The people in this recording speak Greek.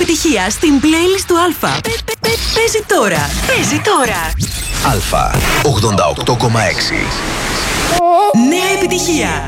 επιτυχία στην playlist του Αλφα. Παίζει τώρα. Παίζει τώρα. Αλφα 88,6. Νέα επιτυχία.